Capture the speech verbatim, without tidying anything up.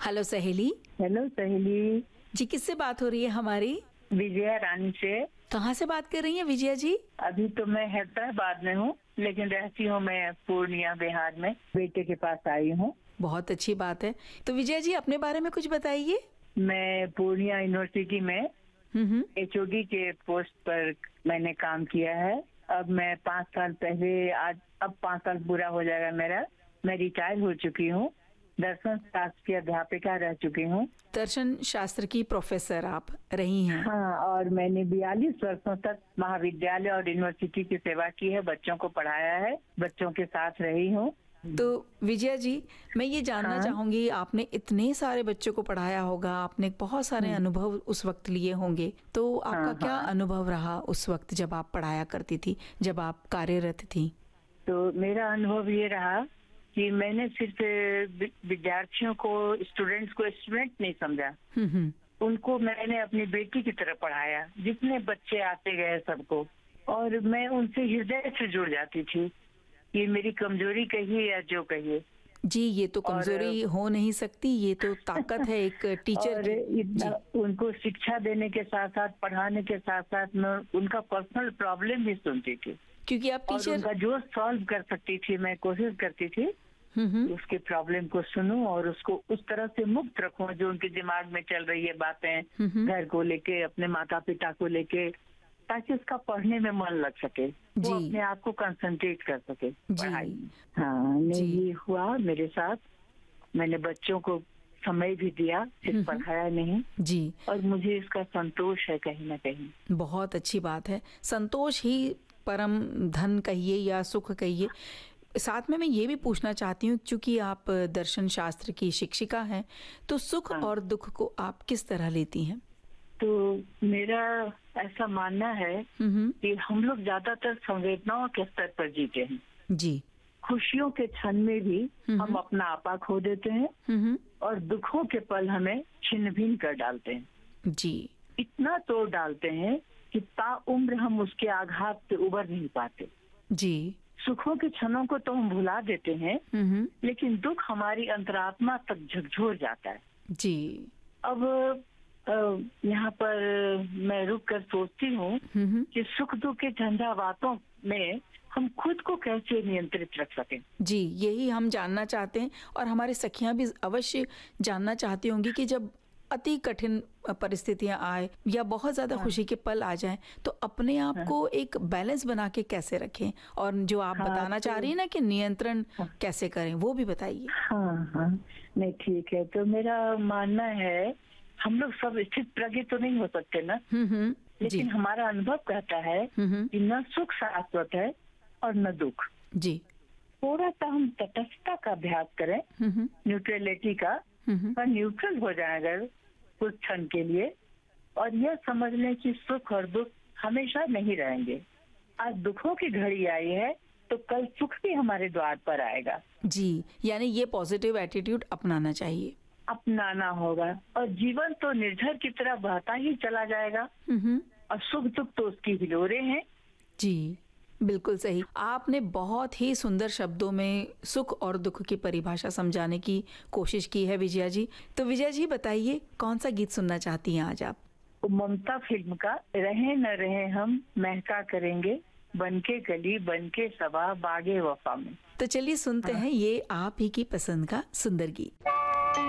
Hello सहेली। Hello सहेली जी, किससे बात हो रही है हमारी? विजया रानी से। कहाँ से बात कर रही हैं विजया जी? अभी तो मैं हैदराबाद में हूँ, लेकिन रहती हूँ मैं पूर्णिया बिहार में। बेटे के पास आई हूँ। बहुत अच्छी बात है। तो विजया जी अपने बारे में कुछ बताइए। मैं पूर्णिया यूनिवर्सिटी में एच ओ डी के पोस्ट पर मैंने काम किया है। अब मैं पाँच साल पहले आज अब पाँच साल पूरा हो जाएगा मेरा। मैं रिटायर हो चुकी हूँ। दर्शन शास्त्र की अध्यापिका रह चुकी हूँ। दर्शन शास्त्र की प्रोफेसर आप रही हैं? हाँ, और मैंने बयालीस वर्षों तक महाविद्यालय और यूनिवर्सिटी की सेवा की है। बच्चों को पढ़ाया है, बच्चों के साथ रही हूँ। तो विजया जी, मैं ये जानना हाँ? चाहूंगी, आपने इतने सारे बच्चों को पढ़ाया होगा, आपने बहुत सारे अनुभव उस वक्त लिए होंगे, तो आपका हाँ, क्या हाँ। अनुभव रहा उस वक्त जब आप पढ़ाया करती थी, जब आप कार्यरत थी? तो मेरा अनुभव ये रहा कि मैंने सिर्फ विद्यार्थियों को, स्टूडेंट्स को स्टूडेंट नहीं समझा। हम्म हम्म उनको मैंने अपनी बेटी की तरह पढ़ाया। जितने बच्चे आते गए सबको, और मैं उनसे हृदय से जुड़ जाती थी। ये मेरी कमजोरी कहिए या जो कहिए। जी, ये तो कमजोरी हो नहीं सकती, ये तो ताकत है एक टीचर और इतना उनको शिक्षा देने के साथ साथ, पढ़ाने के साथ साथ मैं उनका पर्सनल प्रॉब्लम भी सुनती थी, क्योंकि आप और टीचर उनका जो सॉल्व कर सकती थी मैं कोशिश करती थी उसके प्रॉब्लम को सुनूं और उसको उस तरह से मुक्त रखूं जो उनके दिमाग में चल रही है बातें, घर को लेके, अपने माता पिता को लेके, ताकि उसका पढ़ने में मन लग सके, वो अपने आप को कंसंट्रेट कर सके पढ़ाई में। हाँ, नहीं ये हुआ मेरे साथ। मैंने बच्चों को समय भी दिया, सिर्फ पढ़ाया नहीं जी, और मुझे इसका संतोष है कहीं ना कहीं। बहुत अच्छी बात है। संतोष ही परम धन कहिए या सुख कहिए। साथ में मैं ये भी पूछना चाहती हूँ, क्योंकि आप दर्शन शास्त्र की शिक्षिका हैं, तो सुख हाँ। और दुख को आप किस तरह लेती हैं? तो मेरा ऐसा मानना है कि हम लोग ज्यादातर संवेदनाओं के स्तर पर जीते हैं। जी। खुशियों के क्षण में भी हम अपना आपा खो देते हैं और दुखों के पल हमें छिन्न भिन्न कर डालते हैं। जी। इतना तोड़ डालते हैं कि ताउम्र हम उसके आघात से उबर नहीं पाते। जी। सुखों के क्षणों को तो हम भुला देते हैं, लेकिन दुख हमारी अंतरात्मा तक झकझोर जाता है। जी। अब यहाँ पर मैं रुक कर सोचती हूँ कि सुख दुख के झंझावातों में हम खुद को कैसे नियंत्रित रख सकें। जी, यही हम जानना चाहते हैं, और हमारी सखियां भी अवश्य जानना चाहती होंगी कि जब अति कठिन परिस्थितियां आए या बहुत ज्यादा खुशी के पल आ जाएं, तो अपने आप को एक बैलेंस बना के कैसे रखें, और जो आप हाँ, बताना तो, चाह रही है ना कि नियंत्रण हाँ, कैसे करें, वो भी बताइए। हाँ हाँ, नहीं ठीक है। तो मेरा मानना है हम लोग सब स्थित प्रज्ञ तो नहीं हो सकते ना, लेकिन हमारा अनुभव कहता है कि न सुख शाश्वत है और न दुख। जी। थोड़ा सा हम तटस्थता का अभ्यास करें, न्यूट्रलिटी का, और न्यूट्रल हो जाए अगर कुछ क्षण के लिए, और यह समझ लें कि सुख और दुख हमेशा नहीं रहेंगे। आज दुखों की घड़ी आई है तो कल सुख भी हमारे द्वार पर आएगा। जी, यानी ये पॉजिटिव एटीट्यूड अपनाना चाहिए, अपनाना होगा, और जीवन तो निर्झर की तरह बहता ही चला जाएगा, और सुख दुख तो उसकी हिलोरे हैं। जी, बिल्कुल सही। आपने बहुत ही सुंदर शब्दों में सुख और दुख की परिभाषा समझाने की कोशिश की है विजया जी। तो विजया जी बताइए, कौन सा गीत सुनना चाहती हैं आज आप? ममता फिल्म का रहे न रहे हम महका करेंगे, बनके गली बनके सभा बागे वफा में। तो चलिए सुनते हैं ये आप ही की पसंद का सुंदर गीत।